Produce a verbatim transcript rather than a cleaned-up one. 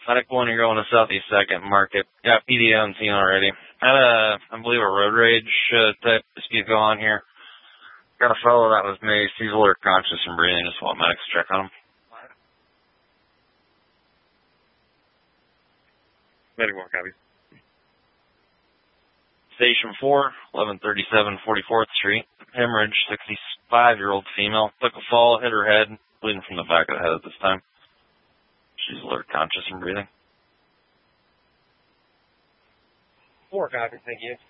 Medic one, you're going to Southeast second Market. Got P D on scene already. Had a, I believe, a road rage uh, type dispute go on here. Got a fellow that was maced. He's alert, conscious, and breathing. Just want medics to check on him. Medic one, copy. Station four, eleven thirty-seven forty-fourth Street. Hemorrhage, sixty-five-year-old female. Took a fall, hit her head, bleeding from the back of the head at this time. She's alert, conscious, and breathing. Four, copy. Thank you.